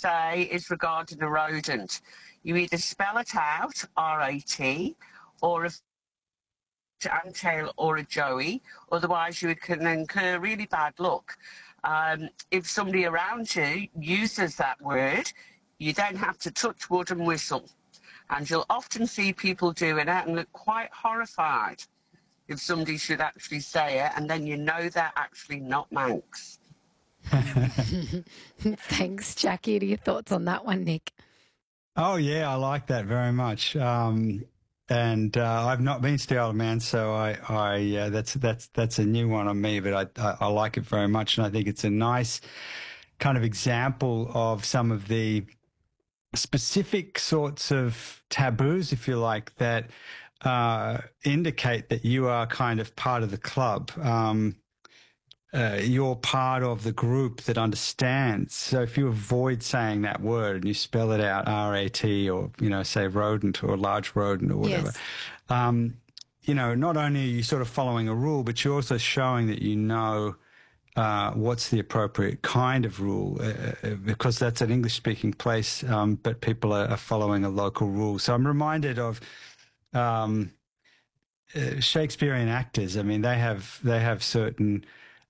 say is regarding a rodent. You either spell it out, R-A-T, or a antail or a joey, otherwise you can incur really bad luck. If somebody around you uses that word, you then have to touch wood and whistle. And you'll often see people doing it and look quite horrified if somebody should actually say it, and then you know they're actually not Manx. Thanks, Jackie. What are your thoughts on that one, Nick? Oh, yeah, I like that very much. And I've not been to the Isle of Man, so that's a new one on me, but I like it very much, and I think it's a nice kind of example of some of the specific sorts of taboos, if you like, that indicate that you are kind of part of the club. You're part of the group that understands. So if you avoid saying that word and you spell it out, R-A-T, or, say rodent or large rodent or whatever, yes. Not only are you sort of following a rule, but you're also showing that you know what's the appropriate kind of rule, because that's an English-speaking place, but people are following a local rule. So I'm reminded of Shakespearean actors. I mean, they have certain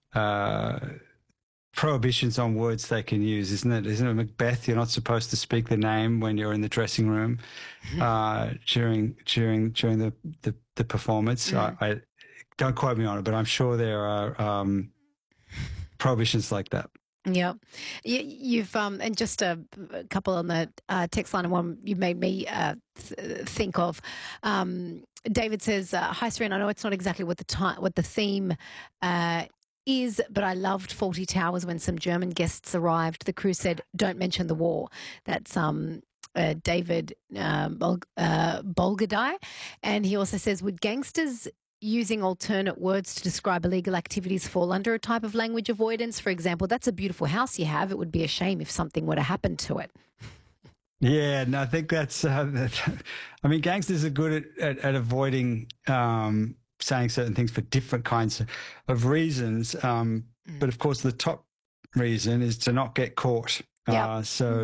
prohibitions on words they can use, isn't it? Isn't it Macbeth? You're not supposed to speak the name when you're in the dressing room during the performance. I don't quote me on it, but I'm sure there are prohibitions like that. Yeah, you've and just a couple on the text line, and one you made me think of. David says, "Hi, Serena. I know it's not exactly what the theme is, but I loved Fawlty Towers when some German guests arrived. The crew said, 'Don't mention the war.'" That's David Bolgadai, and he also says, "Would gangsters using alternate words to describe illegal activities fall under a type of language avoidance? For example, that's a beautiful house you have. It would be a shame if something were to happen to it." Yeah, and I think that's, I mean, gangsters are good at avoiding saying certain things for different kinds of reasons. But of course, the top reason is to not get caught. Yep. So